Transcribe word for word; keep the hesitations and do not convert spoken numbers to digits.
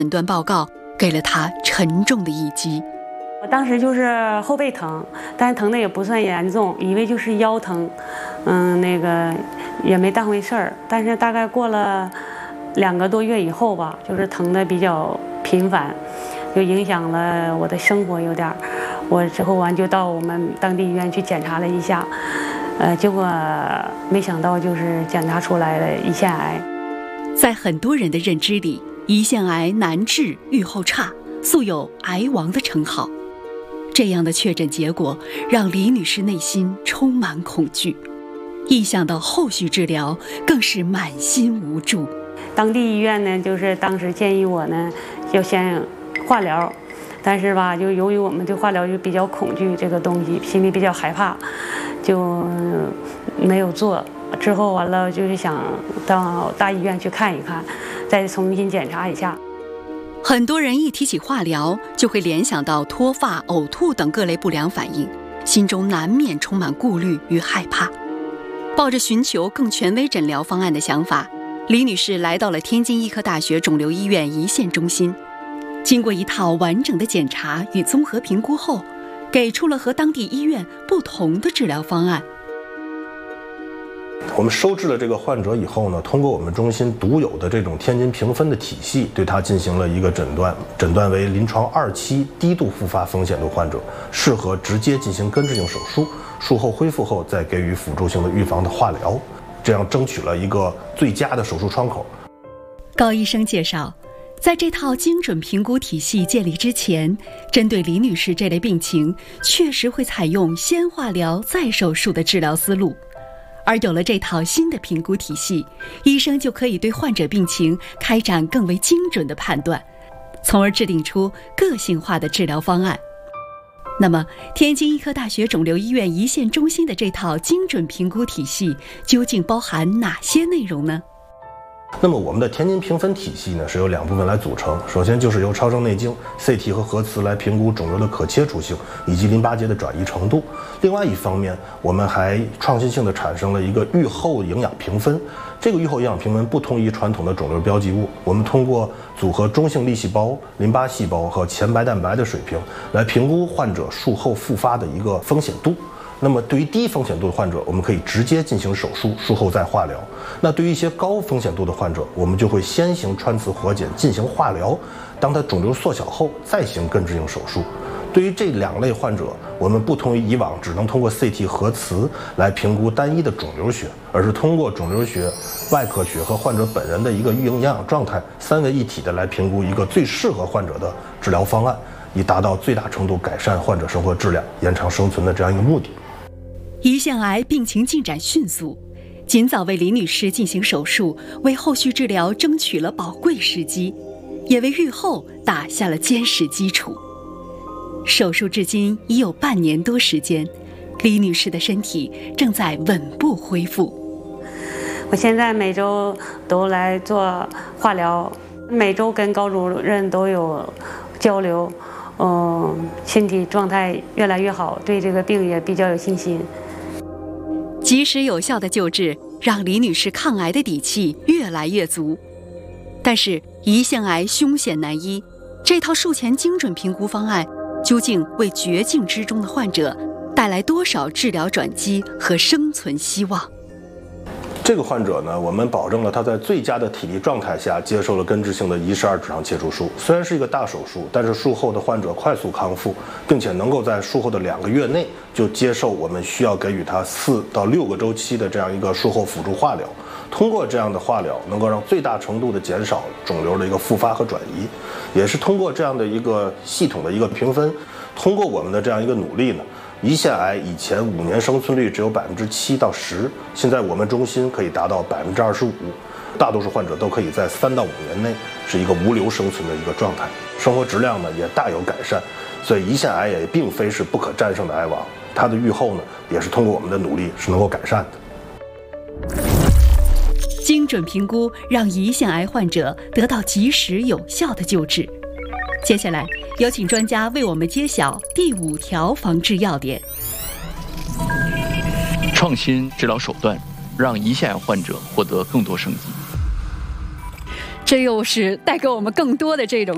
诊断报告给了他沉重的一击。 我当时就是后背疼，但是疼的也不算严重，以为就是腰疼，嗯，那个也没当回事儿。但是大概过了两个多月以后吧，就是疼的比较频繁，就影响了我的生活有点儿。我之后完就到我们当地医院去检查了一下，呃，结果没想到就是检查出来了胰腺癌。 在很多人的认知里，胰腺癌难治，预后差，素有癌王的称号。这样的确诊结果让李女士内心充满恐惧，一想到后续治疗更是满心无助。 当地医院呢，就是当时建议我呢要先化疗，但是吧，就由于我们对化疗就比较恐惧这个东西，心里比较害怕，就没有做。之后完了就是想到大医院去看一看，再重新检查一下。 很多人一提起化疗，就会联想到脱发、呕吐等各类不良反应，心中难免充满顾虑与害怕。抱着寻求更权威诊疗方案的想法，李女士来到了天津医科大学肿瘤医院胰腺中心。经过一套完整的检查与综合评估后，给出了和当地医院不同的治疗方案。 我们收治了这个患者以后呢，通过我们中心独有的这种天津评分的体系，对他进行了一个诊断，诊断为临床二期低度复发风险的患者，适合直接进行根治性手术，术后恢复后再给予辅助性的预防的化疗，这样争取了一个最佳的手术窗口。 高医生介绍，在这套精准评估体系建立之前，针对李女士这类病情，确实会采用先化疗再手术的治疗思路。而有了这套新的评估体系，医生就可以对患者病情开展更为精准的判断，从而制定出个性化的治疗方案。那么，天津医科大学肿瘤医院胰腺中心的这套精准评估体系究竟包含哪些内容呢？ 那么我们的天津评分体系呢，是由两部分来组成。首先就是由超声内镜、C T 和核磁来评估肿瘤的可切除性以及淋巴结的转移程度。另外一方面，我们还创新性的产生了一个预后营养评分。这个预后营养评分不同于传统的肿瘤标记物，我们通过组合中性粒细胞、淋巴细胞和前白蛋白的水平来评估患者术后复发的一个风险度。那么对于低风险度的患者，我们可以直接进行手术，术后再化疗。那对于一些高风险度的患者，我们就会先行穿刺活检进行化疗，当它肿瘤缩小后再行根治性手术。对于这两类患者，我们不同于以往只能通过 C T 核磁来评估单一的肿瘤学，而是通过肿瘤学、外科学和患者本人的一个营养状态三位一体的来评估一个最适合患者的治疗方案，以达到最大程度改善患者生活质量、延长生存的这样一个目的。 胰腺癌病情进展迅速，尽早为李女士进行手术，为后续治疗争取了宝贵时机，也为预后打下了坚实基础。手术至今已有半年多时间，李女士的身体正在稳步恢复。 我现在每周都来做化疗，每周跟高主任都有交流，嗯，身体状态越来越好，对这个病也比较有信心。 及时有效的救治让李女士抗癌的底气越来越足。但是胰腺癌凶险难医，这套术前精准评估方案究竟为绝境之中的患者带来多少治疗转机和生存希望？ 这个患者呢，我们保证了他在最佳的体力状态下接受了根治性的胰十二指肠切除术。虽然是一个大手术，但是术后的患者快速康复，并且能够在术后的两个月内就接受我们需要给予他四到六个周期的这样一个术后辅助化疗。通过这样的化疗，能够让最大程度的减少肿瘤的一个复发和转移，也是通过这样的一个系统的一个评分，通过我们的这样一个努力呢。胰腺癌以前五年生存率只有百分之七到十，现在我们中心可以达到百分之二十五，大多数患者都可以在三到五年内是一个无瘤生存的一个状态，生活质量呢也大有改善，所以胰腺癌也并非是不可战胜的癌王，它的预后呢也是通过我们的努力是能够改善的。 精准评估让胰腺癌患者得到及时有效的救治。接下来有请专家为我们揭晓第五条防治要点。 创新治疗手段，让胰腺癌患者获得更多生机。 这又是带给我们更多的这种